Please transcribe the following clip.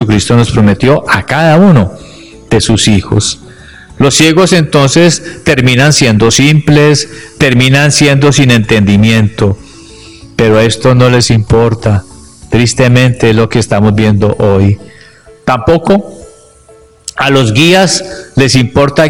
Jesucristo nos prometió a cada uno de sus hijos. Los ciegos entonces terminan siendo simples, terminan siendo sin entendimiento, pero a esto no les importa. Tristemente es lo que estamos viendo hoy. Tampoco a los guías les importa